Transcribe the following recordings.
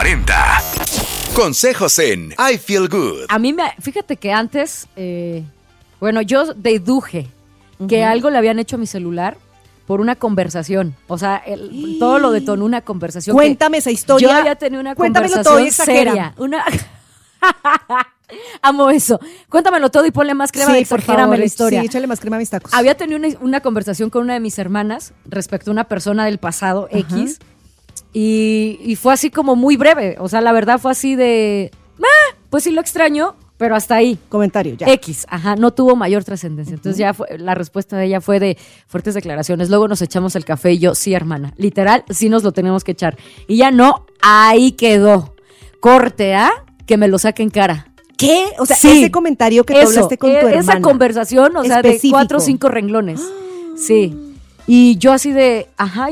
40. Consejos en I Feel Good. A mí fíjate que antes, yo deduje que algo le habían hecho a mi celular por una conversación. O sea, todo lo detonó una conversación. Cuéntame esa historia. Yo había tenido una Cuéntamelo conversación seria. Amo eso. Cuéntamelo todo y ponle más crema, exagérame la historia. Sí, échale más crema a mis tacos. Había tenido una conversación con una de mis hermanas respecto a una persona del pasado, X, y fue así como muy breve. O sea, la verdad fue así de, pues sí lo extraño, pero hasta ahí. Comentario, ya. X, no tuvo mayor trascendencia. Entonces ya la respuesta de ella fue de fuertes declaraciones. Luego nos echamos el café y yo, sí, hermana, literal, sí nos lo tenemos que echar. Y ya no, ahí quedó. Corte A, que me lo saque en cara. ¿Qué? O sea, sí, ese comentario que tú hablaste con tu hermana. Esa conversación, o sea, específico. De 4 o 5 renglones. Sí. Y yo así de,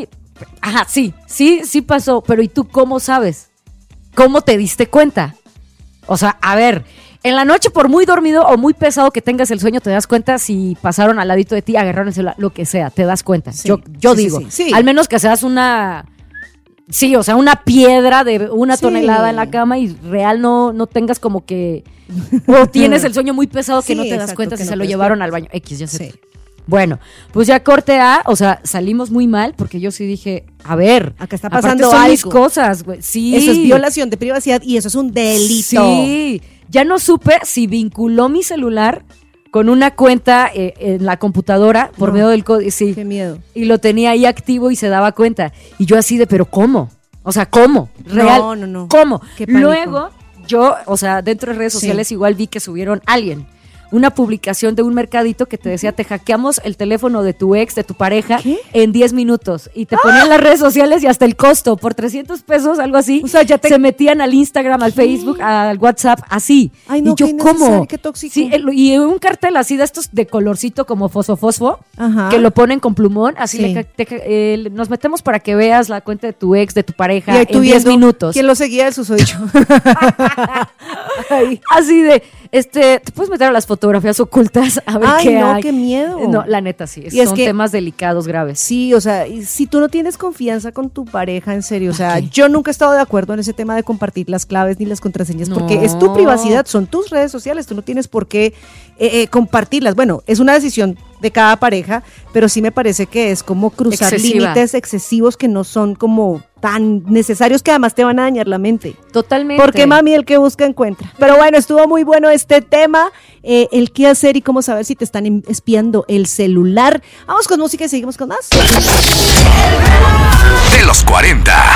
sí pasó, pero ¿y tú cómo sabes? ¿Cómo te diste cuenta? O sea, a ver, en la noche por muy dormido o muy pesado que tengas el sueño, te das cuenta si pasaron al ladito de ti, agarraron el celular, lo que sea, te das cuenta. Sí, yo digo, sí. Al menos que seas una piedra de 1 tonelada en la cama y real no tengas como que, o tienes el sueño muy pesado que no te das cuenta si se lo llevaron al baño. X, ya sé. Sí. Bueno, pues ya corte A, o sea, salimos muy mal porque yo sí dije, a ver, acá está pasando son algo. Mis cosas, güey. Sí. Eso es violación de privacidad y eso es un delito. Sí, ya no supe si vinculó mi celular con una cuenta en la computadora por medio del código. Sí. Qué miedo. Y lo tenía ahí activo y se daba cuenta. Y yo así de, ¿pero cómo? O sea, ¿cómo? Real. No. ¿Cómo? Qué pánico. Luego, yo, o sea, dentro de redes sociales igual vi que subieron una publicación de un mercadito que te decía, te hackeamos el teléfono de tu ex, de tu pareja, en 10 minutos. Y te ponían las redes sociales y hasta el costo, por 300 pesos, algo así. O sea, se metían al Instagram, al Facebook, al WhatsApp, así. Ay, no, y yo, ¿cómo? Qué tóxico. Sí, y un cartel así de estos de colorcito como fosfo, que lo ponen con plumón, así nos metemos para que veas la cuenta de tu ex, de tu pareja, en 10 minutos. ¿Quién lo seguía? El susodicho. Así de, te puedes meter a las fotografías ocultas a ver qué hay. Qué miedo. No, la neta sí, son temas delicados, graves. Sí, o sea, si tú no tienes confianza con tu pareja, en serio, o sea, yo nunca he estado de acuerdo en ese tema de compartir las claves ni las contraseñas, porque es tu privacidad, son tus redes sociales, tú no tienes por qué compartirlas. Bueno, es una decisión de cada pareja, pero sí me parece que es como cruzar límites excesivos que no son como tan necesarios, que además te van a dañar la mente. Totalmente. Porque mami, el que busca encuentra. Pero bueno, estuvo muy bueno este tema, el qué hacer y cómo saber si te están espiando el celular. Vamos con música y seguimos con más. De los 40.